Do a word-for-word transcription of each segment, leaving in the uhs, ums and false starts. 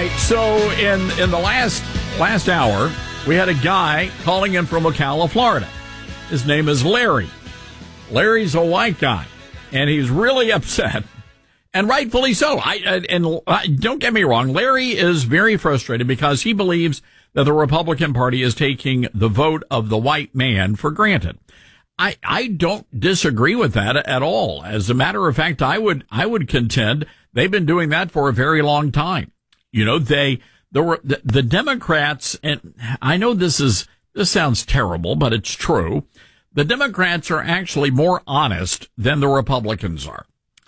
right, so in, in the last last hour, we had a guy calling in from Ocala, Florida. His name is Larry. Larry's a white guy, and he's really upset, and rightfully so. I and uh, don't get me wrong, Larry is very frustrated because he believes that the Republican Party is taking the vote of the white man for granted. I, I don't disagree with that at all. As a matter of fact, I would I would contend they've been doing that for a very long time. You know, they the the, the Democrats, and I know this is this sounds terrible, but it's true. The Democrats are actually more honest than the Republicans are.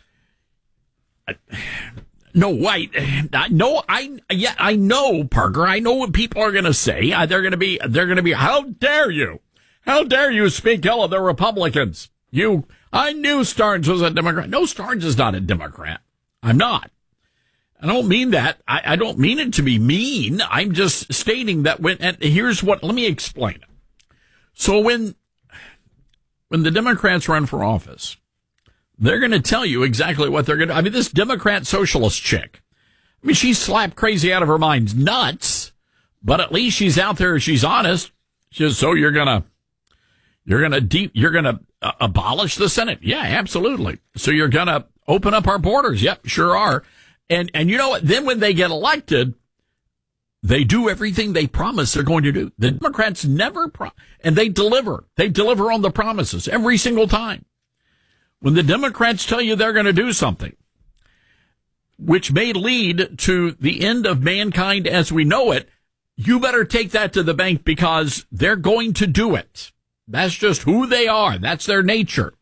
No, wait, no, I yeah, I know, Parker. I know what people are going to say. They're going to be they're going to be. How dare you? How dare you speak ill of the Republicans? You, I knew Starnes was a Democrat. No, Starnes is not a Democrat. I'm not. I don't mean that. I, I don't mean it to be mean. I'm just stating that when, and here's what, let me explain it. So when, when the Democrats run for office, they're going to tell you exactly what they're going to, I mean, this Democrat socialist chick, I mean, she's slapped crazy out of her mind's nuts, but at least she's out there. She's honest. She's, so you're going to, You're going to deep, you're going to uh, abolish the Senate. Yeah, absolutely. So you're going to open up our borders. Yep, sure are. And, and you know what? Then when they get elected, they do everything they promise they're going to do. The Democrats never, pro- and they deliver. They deliver on the promises every single time. When the Democrats tell you they're going to do something, which may lead to the end of mankind as we know it, you better take that to the bank because they're going to do it. That's just who they are. That's their nature.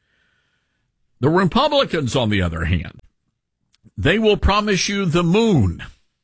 The Republicans, on the other hand, they will promise you the moon,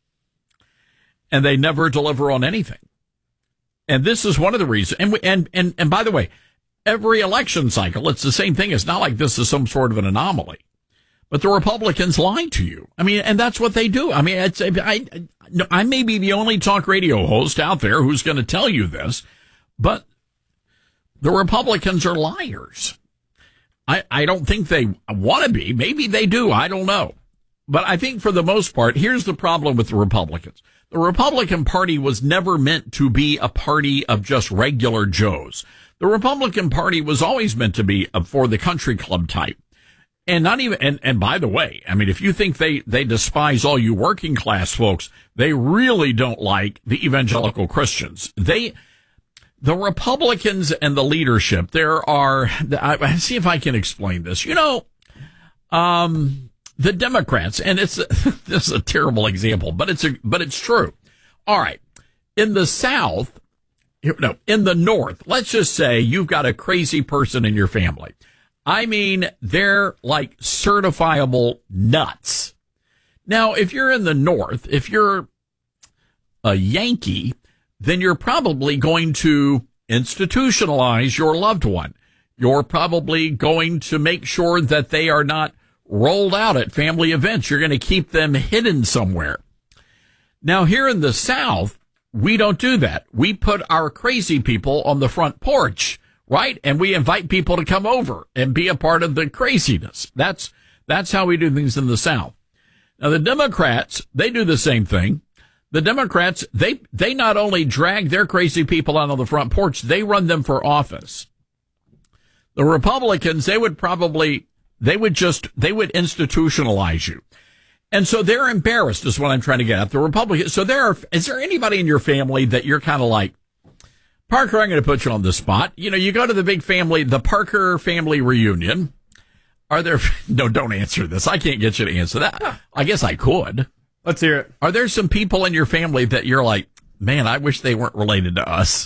and they never deliver on anything. And this is one of the reasons. And, we, and, and, and by the way, every election cycle, it's the same thing. It's not like this is some sort of an anomaly. But the Republicans lie to you. I mean, and that's what they do. I mean, it's, I, I, I may be the only talk radio host out there who's going to tell you this, but the Republicans are liars. I, I don't think they want to be. Maybe they do. I don't know. But I think for the most part, here's the problem with the Republicans. The Republican Party was never meant to be a party of just regular Joes. The Republican Party was always meant to be for the country club type. And not even, and, and by the way, I mean, if you think they, they despise all you working class folks, they really don't like the evangelical Christians. They, The Republicans and the leadership, there are, I see if I can explain this. You know, um, the Democrats, and it's, this is a terrible example, but it's, a, but it's true. All right. In the South, no, in the North, let's just say you've got a crazy person in your family. I mean, they're like certifiable nuts. Now, if you're in the North, if you're a Yankee, then you're probably going to institutionalize your loved one. You're probably going to make sure that they are not rolled out at family events. You're going to keep them hidden somewhere. Now, here in the South, we don't do that. We put our crazy people on the front porch, right? And we invite people to come over and be a part of the craziness. That's, that's how we do things in the South. Now, the Democrats, they do the same thing. The Democrats, they, they not only drag their crazy people out on the front porch, they run them for office. The Republicans, they would probably, they would just, they would institutionalize you. And so they're embarrassed is what I'm trying to get at. The Republicans, so there are, is there anybody in your family that you're kind of like, Parker, I'm going to put you on the spot. You know, you go to the big family, the Parker family reunion. Are there, no, don't answer this. I can't get you to answer that. Huh. I guess I could. Let's hear it. Are there some people in your family that you're like, man, I wish they weren't related to us?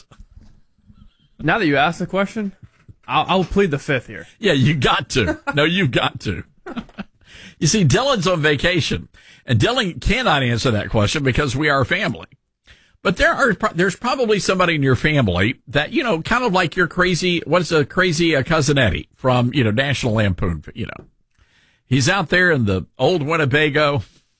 Now that you ask the question, I'll, I'll plead the fifth here. Yeah, you got to. No, you got to. You see, Dylan's on vacation, and Dylan cannot answer that question because we are family. But there are, there's probably somebody in your family that, you know, kind of like your crazy, what's a crazy uh, cousin Eddie from, you know, National Lampoon, you know. He's out there in the old Winnebago,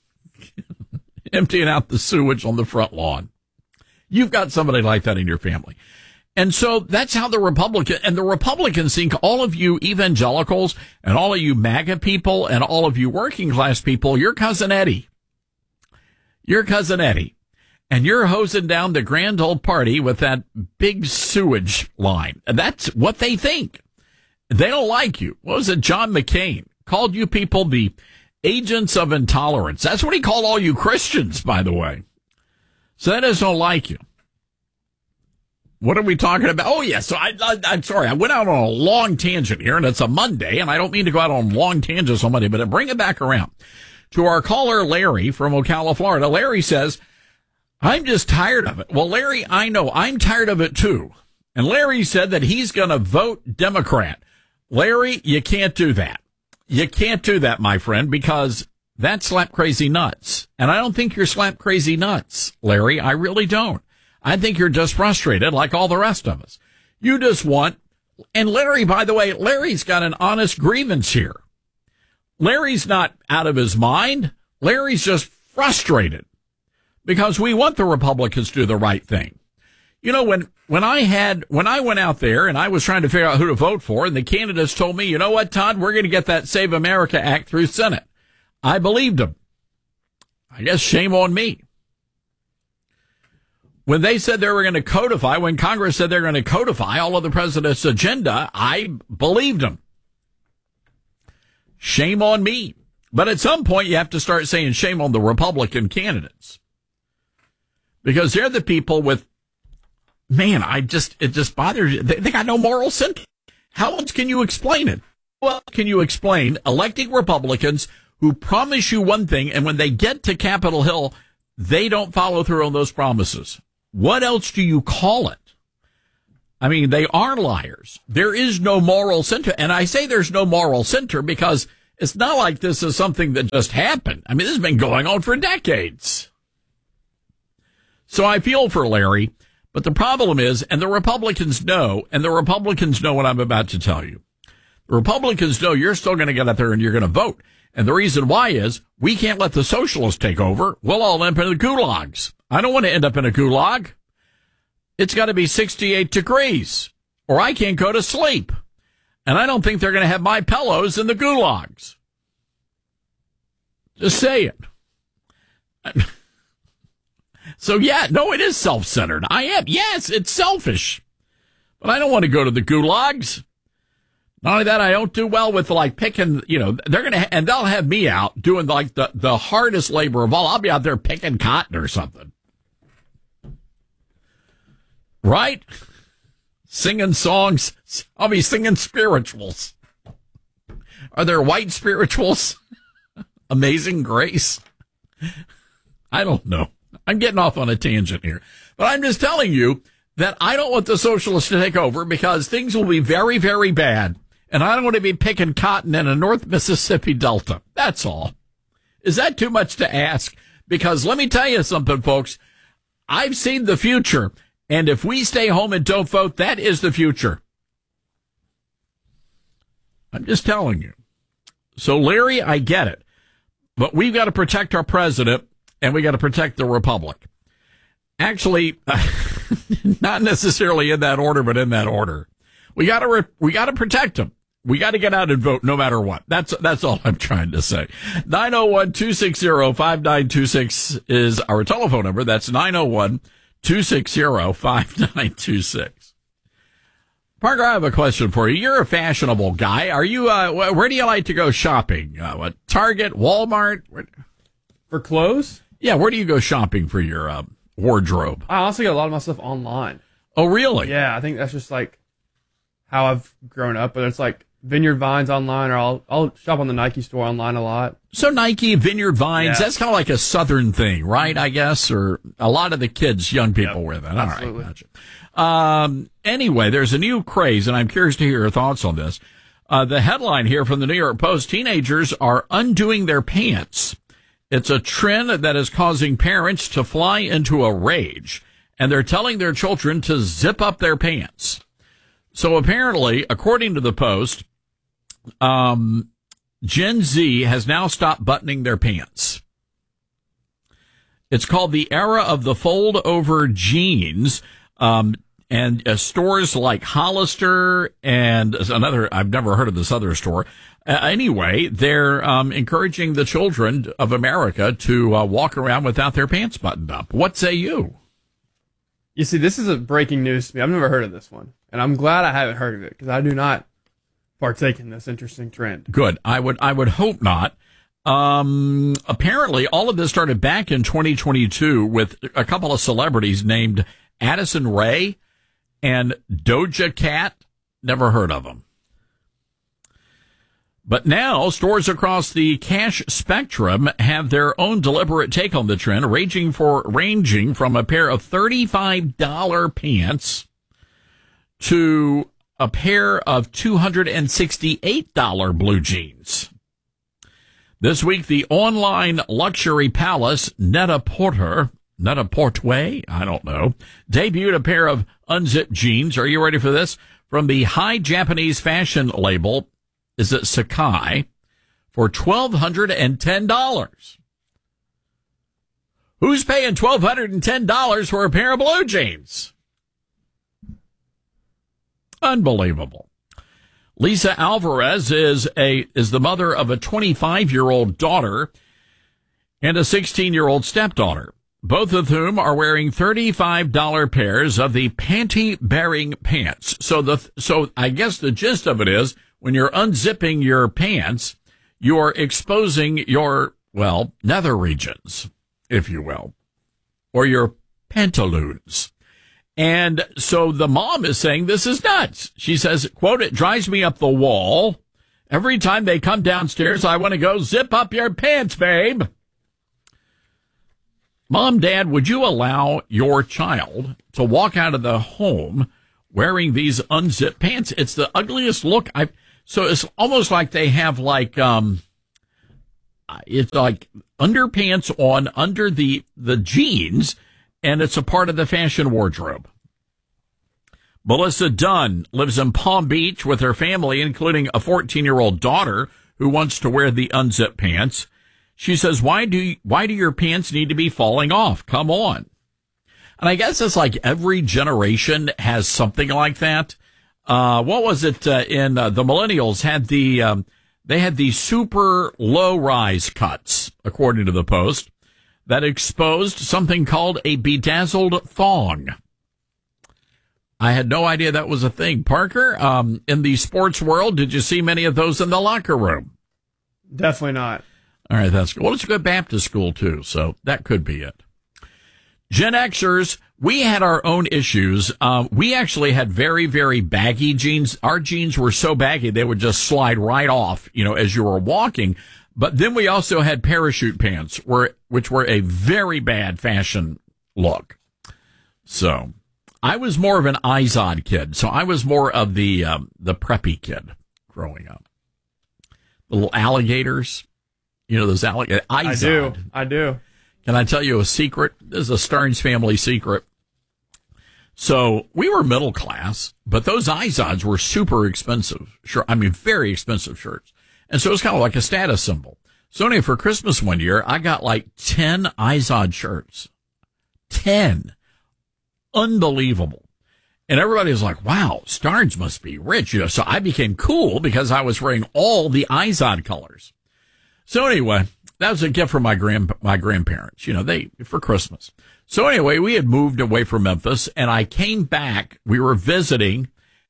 emptying out the sewage on the front lawn. You've got somebody like that in your family. And so that's how the Republican, and the Republicans think all of you evangelicals and all of you MAGA people and all of you working class people, you're cousin Eddie. Your cousin Eddie. And you're hosing down the grand old party with that big sewage line. And that's what they think. They don't like you. What was it? John McCain called you people the agents of intolerance. That's what he called all you Christians, by the way. So they just don't like you. What are we talking about? Oh, yeah. So I, I, I'm sorry. I went out on a long tangent here, and it's a Monday, and I don't mean to go out on long tangents on Monday, but to bring it back around to our caller, Larry from Ocala, Florida. Larry says, I'm just tired of it. Well, Larry, I know I'm tired of it, too. And Larry said that he's going to vote Democrat. Larry, you can't do that. You can't do that, my friend, because that's slap crazy nuts. And I don't think you're slap crazy nuts, Larry. I really don't. I think you're just frustrated like all the rest of us. You just want, and Larry, by the way, Larry's got an honest grievance here. Larry's not out of his mind. Larry's just frustrated because we want the Republicans to do the right thing. You know, when, when I had, when I went out there and I was trying to figure out who to vote for, and the candidates told me, you know what, Todd, we're going to get that Save America Act through Senate. I believed them. I guess shame on me. When they said they were going to codify, when Congress said they're going to codify all of the president's agenda, I believed them. Shame on me. But at some point, you have to start saying shame on the Republican candidates. Because they're the people with, man, I just, it just bothers you. They, they got no moral center. How else can you explain it? Well, can you explain electing Republicans who promise you one thing, and when they get to Capitol Hill, they don't follow through on those promises? What else do you call it? I mean, they are liars. There is no moral center. And I say there's no moral center because it's not like this is something that just happened. I mean, this has been going on for decades. So I feel for Larry, but the problem is, and the Republicans know, and the Republicans know what I'm about to tell you. The Republicans know you're still going to get out there and you're going to vote. And the reason why is we can't let the socialists take over. We'll all end up in the gulags. I don't want to end up in a gulag. It's got to be sixty-eight degrees or I can't go to sleep. And I don't think they're going to have my pillows in the gulags. Just say it. So, yeah, no, it is self-centered. I am. Yes, it's selfish. But I don't want to go to the gulags. Not only that, I don't do well with, like, picking, you know, they're going to, and they'll have me out doing, like, the, the hardest labor of all. I'll be out there picking cotton or something. Right? Singing songs. I'll be singing spirituals. Are there white spirituals? Amazing Grace? I don't know. I'm getting off on a tangent here. But I'm just telling you that I don't want the socialists to take over because things will be very, very bad. And I don't want to be picking cotton in a North Mississippi Delta. That's all. Is that too much to ask? Because let me tell you something, folks. I've seen the future. And if we stay home and don't vote, that is the future. I'm just telling you. So, Larry, I get it. But we've got to protect our president, and we got to protect the republic. Actually, not necessarily in that order, but in that order. We got to re- we got to protect him. We got to get out and vote no matter what. That's that's all I'm trying to say. nine oh one, two six zero, five nine two six is our telephone number. That's nine oh one, two six zero, five nine two six. Parker, I have a question for you. You're a fashionable guy. Are you? Uh, where do you like to go shopping? Uh, what, Target, Walmart? Where? For clothes? Yeah, where do you go shopping for your uh, wardrobe? I also get a lot of my stuff online. Oh, really? Yeah, I think that's just like how I've grown up. But it's like Vineyard Vines online, or I'll I'll shop on the Nike store online a lot. So Nike, Vineyard Vines, Yeah. that's kind of like a Southern thing, right? I guess, or a lot of the kids, young people Yep, wear that. absolutely. All right, gotcha. Um, anyway, there's a new craze, and I'm curious to hear your thoughts on this. Uh, the headline here from the New York Post: teenagers are undoing their pants. It's a trend that is causing parents to fly into a rage, and they're telling their children to zip up their pants. So apparently, according to the Post, um, Gen Z has now stopped buttoning their pants. It's called the era of the fold-over jeans. Um, and uh, stores like Hollister and another, I've never heard of this other store. Uh, anyway, they're um, encouraging the children of America to uh, walk around without their pants buttoned up. What say you? You see, this is a breaking news to me. I've never heard of this one, and I'm glad I haven't heard of it because I do not partake in this interesting trend. Good. I would, I would hope not. Um, apparently all of this started back in twenty twenty-two with a couple of celebrities named Addison Rae and Doja Cat. Never heard of them. But now stores across the cash spectrum have their own deliberate take on the trend, ranging for ranging from a pair of thirty-five dollars pants to a pair of two hundred sixty-eight dollars blue jeans. This week, the online luxury palace Net-a-Porter, Net-a-Portway, I don't know, debuted a pair of unzipped jeans. Are you ready for this? From the high Japanese fashion label, is it Sacai, for twelve hundred ten dollars. Who's paying twelve hundred ten dollars for a pair of blue jeans? Unbelievable. Lisa Alvarez is a is the mother of a twenty-five-year-old daughter and a sixteen-year-old stepdaughter, both of whom are wearing thirty-five dollars pairs of the panty-bearing pants. So the so I guess the gist of it is, when you're unzipping your pants, you're exposing your, well, nether regions, if you will, or your pantaloons. And so the mom is saying this is nuts. She says, quote, "It drives me up the wall. Every time they come downstairs, I want to go, zip up your pants, babe." Mom, Dad, would you allow your child to walk out of the home wearing these unzipped pants? It's the ugliest look I've, so it's almost like they have like, um, it's like underpants on under the, the jeans, and it's a part of the fashion wardrobe. Melissa Dunn lives in Palm Beach with her family, including a fourteen-year-old daughter who wants to wear the unzipped pants. She says, why do you, why do your pants need to be falling off? Come on. And I guess it's like every generation has something like that. Uh, what was it uh, in uh, the millennials had the, um, they had the super low rise cuts, according to the Post, that exposed something called a bedazzled thong. I had no idea that was a thing. Parker, um, in the sports world, did you see many of those in the locker room? Definitely not. All right, that's good. Well, it's a good Baptist school, too, so that could be it. Gen Xers, we had our own issues. Uh, we actually had very, very baggy jeans. Our jeans were so baggy, they would just slide right off, you know, as you were walking. But then we also had parachute pants, were, which were a very bad fashion look. So I was more of an Izod kid. So I was more of the um, the preppy kid growing up. The little alligators, you know, those alligators. Izod. I do. I do. Can I tell you a secret? This is a Stearns family secret. So we were middle class, but those Izods were super expensive. Sure, I mean, very expensive shirts. And so it was kind of like a status symbol. So anyway, for Christmas one year, I got like ten Izod shirts. ten. Unbelievable. And everybody was like, wow, Stearns must be rich. You know, so I became cool because I was wearing all the Izod colors. So anyway, that was a gift from my grand, my grandparents, you know, they, for Christmas. So anyway, we had moved away from Memphis and I came back. We were visiting.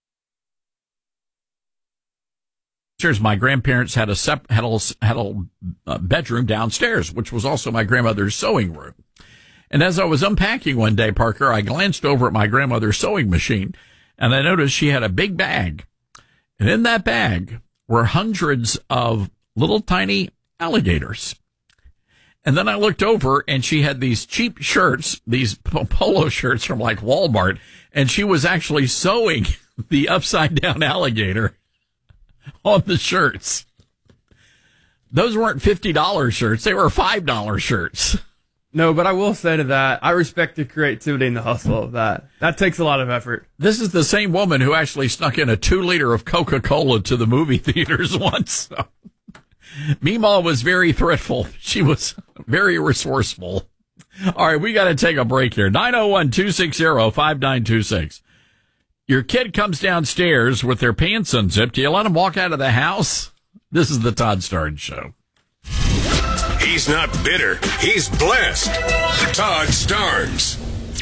My grandparents had a sep- had a, had a bedroom downstairs, which was also my grandmother's sewing room. And as I was unpacking one day, Parker, I glanced over at my grandmother's sewing machine and I noticed she had a big bag. And in that bag were hundreds of little tiny alligators. And then I looked over and she had these cheap shirts, these polo shirts from like Walmart, and she was actually sewing the upside down alligator on the shirts. Those weren't fifty dollars shirts. They were five dollars shirts. No, but I will say to that, I respect the creativity and the hustle of that. That takes a lot of effort. This is the same woman who actually snuck in a two liter of Coca-Cola to the movie theaters once. So. Meemaw was very thriftful. She was very resourceful. All right, we got to take a break here. nine oh one, two six zero, five nine two six. Your kid comes downstairs with their pants unzipped. Do you let them walk out of the house? This is the Todd Starnes Show. He's not bitter. He's blessed. Todd Starnes.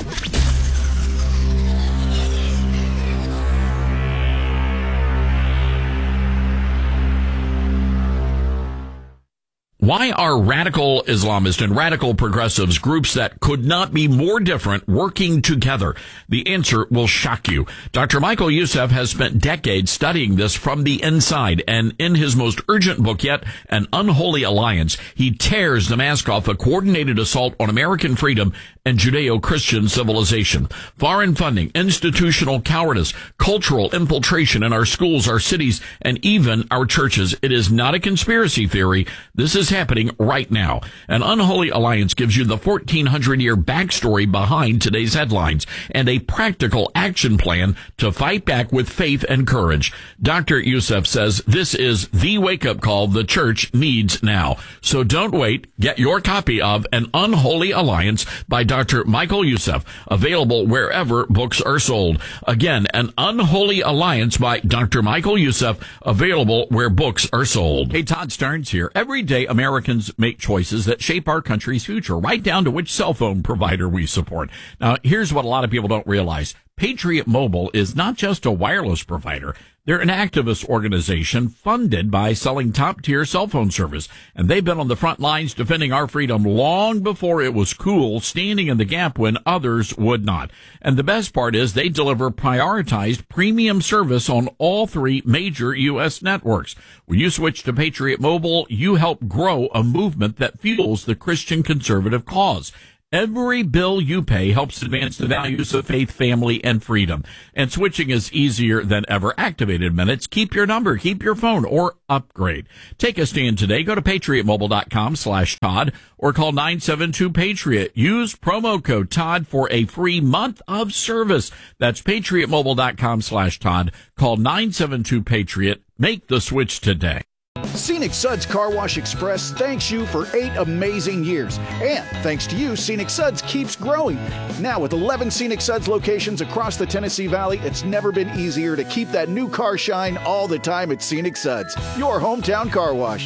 Why are radical Islamists and radical progressives, groups that could not be more different, working together? The answer will shock you. Doctor Michael Youssef has spent decades studying this from the inside, and in his most urgent book yet, An Unholy Alliance, he tears the mask off a coordinated assault on American freedom and Judeo-Christian civilization. Foreign funding, institutional cowardice, cultural infiltration in our schools, our cities, and even our churches. It is not a conspiracy theory. This is happening right now. An Unholy Alliance gives you the fourteen hundred year backstory behind today's headlines and a practical action plan to fight back with faith and courage. Doctor Youssef says this is the wake-up call the church needs now. So don't wait. Get your copy of An Unholy Alliance by Doctor Michael Youssef, available wherever books are sold. Again, An Unholy Alliance by Doctor Michael Youssef, available where books are sold. Hey, Todd Starnes here. Every day, Americans make choices that shape our country's future, right down to which cell phone provider we support. Now, here's what a lot of people don't realize. Patriot Mobile is not just a wireless provider. They're an activist organization funded by selling top-tier cell phone service, and they've been on the front lines defending our freedom long before it was cool, standing in the gap when others would not. And the best part is they deliver prioritized premium service on all three major U S networks. When you switch to Patriot Mobile, you help grow a movement that fuels the Christian conservative cause. Every bill you pay helps advance the values of faith, family, and freedom. And switching is easier than ever. Activated minutes. Keep your number, keep your phone, or upgrade. Take a stand today. Go to patriotmobile.com slash Todd or call nine seven two Patriot. Use promo code Todd for a free month of service. That's patriotmobile.com slash Todd. Call nine seven two Patriot. Make the switch today. Scenic Suds Car Wash Express thanks you for eight amazing years. And thanks to you, Scenic Suds keeps growing. Now with eleven Scenic Suds locations across the Tennessee Valley, it's never been easier to keep that new car shine all the time at Scenic Suds, your hometown car wash.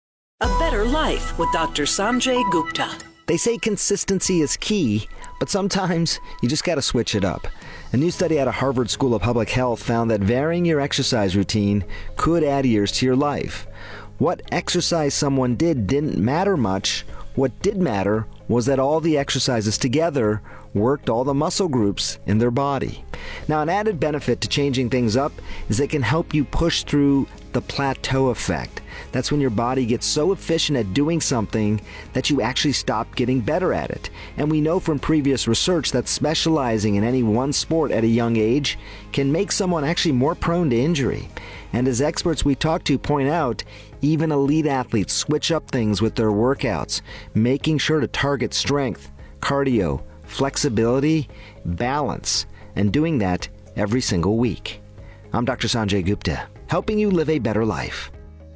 A Better Life with Doctor Sanjay Gupta. They say consistency is key, but sometimes you just got to switch it up. A new study out of Harvard School of Public Health found that varying your exercise routine could add years to your life. What exercise someone did didn't matter much. What did matter was that all the exercises together worked all the muscle groups in their body. Now, an added benefit to changing things up is it can help you push through the plateau effect. That's when your body gets so efficient at doing something that you actually stop getting better at it. And we know from previous research that specializing in any one sport at a young age can make someone actually more prone to injury. And as experts we talk to point out, even elite athletes switch up things with their workouts, making sure to target strength, cardio, flexibility, balance, and doing that every single week. I'm Doctor Sanjay Gupta, helping you live a better life.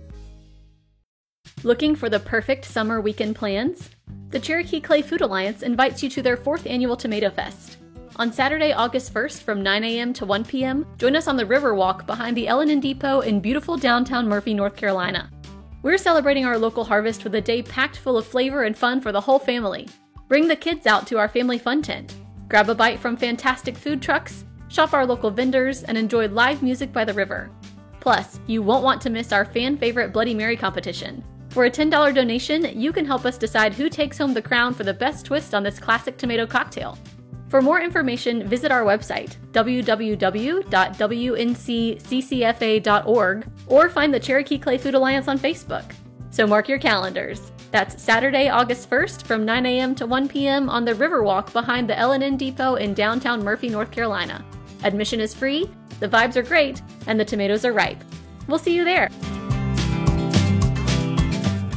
Looking for the perfect summer weekend plans? The Cherokee Clay Food Alliance invites you to their fourth annual Tomato Fest. On Saturday, August first from nine a.m. to one p.m., join us on the Riverwalk behind the L and N Depot in beautiful downtown Murphy, North Carolina. We're celebrating our local harvest with a day packed full of flavor and fun for the whole family. Bring the kids out to our family fun tent. Grab a bite from fantastic food trucks, shop our local vendors, and enjoy live music by the river. Plus, you won't want to miss our fan-favorite Bloody Mary competition. For a ten dollars donation, you can help us decide who takes home the crown for the best twist on this classic tomato cocktail. For more information, visit our website, w w w dot w n c c c f a dot org, or find the Cherokee Clay Food Alliance on Facebook. So mark your calendars. That's Saturday, August first from nine a.m. to one p.m. on the Riverwalk behind the L and N Depot in downtown Murphy, North Carolina. Admission is free, the vibes are great, and the tomatoes are ripe. We'll see you there.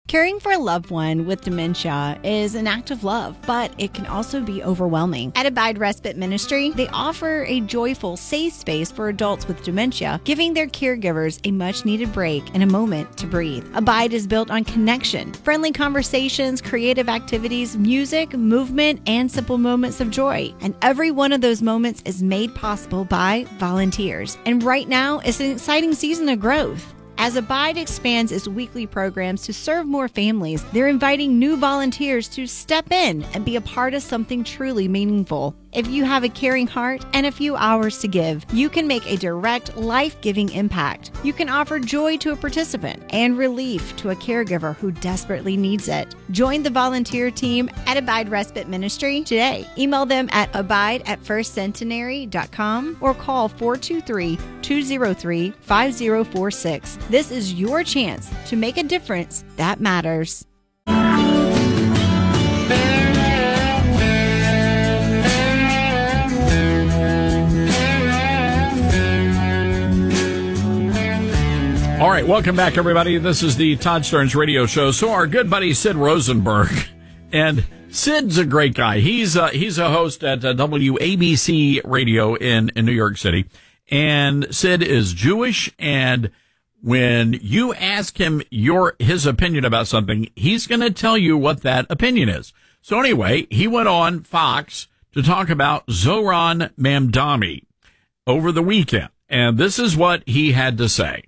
Caring for a loved one with dementia is an act of love, but it can also be overwhelming. At Abide Respite Ministry, they offer a joyful, safe space for adults with dementia, giving their caregivers a much-needed break and a moment to breathe. Abide is built on connection, friendly conversations, creative activities, music, movement, and simple moments of joy. And every one of those moments is made possible by volunteers. And right now is an exciting season of growth. As Abide expands its weekly programs to serve more families, they're inviting new volunteers to step in and be a part of something truly meaningful. If you have a caring heart and a few hours to give, you can make a direct, life-giving impact. You can offer joy to a participant and relief to a caregiver who desperately needs it. Join the volunteer team at Abide Respite Ministry today. Email them at abide at first centenary dot com or call four two three, two zero three, five zero four six. This is your chance to make a difference that matters. All right, welcome back, everybody. This is the Todd Starnes Radio Show. So our good buddy Sid Rosenberg, and Sid's a great guy. He's uh, he's a host at uh, W A B C Radio in, in New York City, and Sid is Jewish. And when you ask him your his opinion about something, he's going to tell you what that opinion is. So anyway, he went on Fox to talk about Zohran Mamdani over the weekend, and this is what he had to say.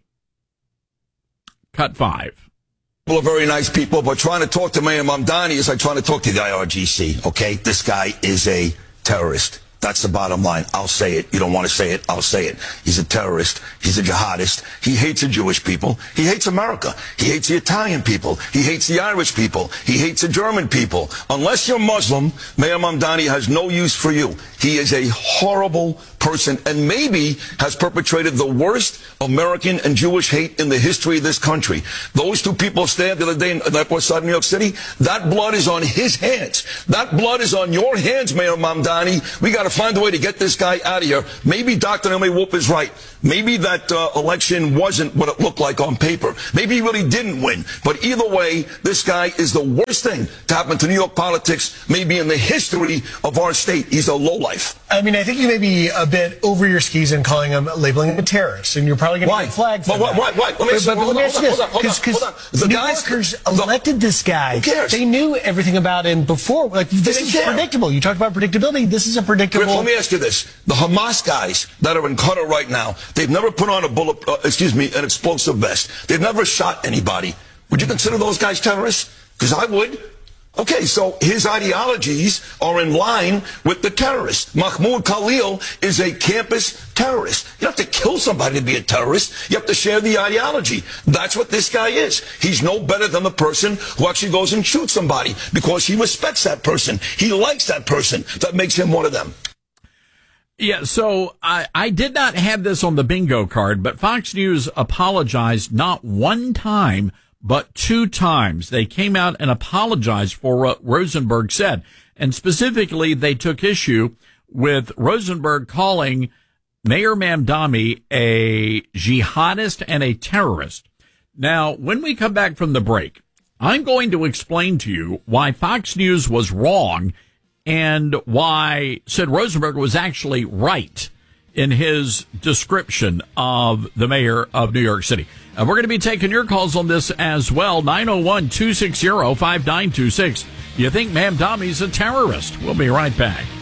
Cut five. People are very nice people, but trying to talk to Mayor Mamdani is like trying to talk to the I R G C, okay? This guy is a terrorist. That's the bottom line. I'll say it. You don't want to say it. I'll say it. He's a terrorist. He's a jihadist. He hates the Jewish people. He hates America. He hates the Italian people. He hates the Irish people. He hates the German people. Unless you're Muslim, Mayor Mamdani has no use for you. He is a horrible person and maybe has perpetrated the worst American and Jewish hate in the history of this country. Those two people stabbed the other day in the Upper Side of New York City, that blood is on his hands. That blood is on your hands, Mayor Mamdani. We got to find a way to get this guy out of here. Maybe Doctor Emily Wolf is right. Maybe that uh, election wasn't what it looked like on paper. Maybe he really didn't win. But either way, this guy is the worst thing to happen to New York politics, maybe in the history of our state. He's a lowlife. I mean, I think you may be a bit over your skis in calling him, labeling him a terrorist, and you're probably going to get flagged for why? that. Why? Why? Let me ask you, but, but let me ask you this, because New guys, Yorkers elected this guy. Who cares? They knew everything about him before. Like, this is care. predictable. You talked about predictability. This is a predictable... Griff, let me ask you this. The Hamas guys that are in Qatar right now, they've never put on a bullet, uh, excuse me, an explosive vest. They've never shot anybody. Would you consider those guys terrorists? Because I would. Okay, so his ideologies are in line with the terrorists. Mahmoud Khalil is a campus terrorist. You don't have to kill somebody to be a terrorist. You have to share the ideology. That's what this guy is. He's no better than the person who actually goes and shoots somebody because he respects that person. He likes that person. That makes him one of them. Yeah, so I, I did not have this on the bingo card, but Fox News apologized not one time, but two times. They came out and apologized for what Rosenberg said. And specifically, they took issue with Rosenberg calling Mayor Mamdani a jihadist and a terrorist. Now, when we come back from the break, I'm going to explain to you why Fox News was wrong and why Sid Rosenberg was actually right in his description of the mayor of New York City. And we're going to be taking your calls on this as well. nine oh one, two six zero, five nine two six. You think Mamdani's a terrorist? We'll be right back.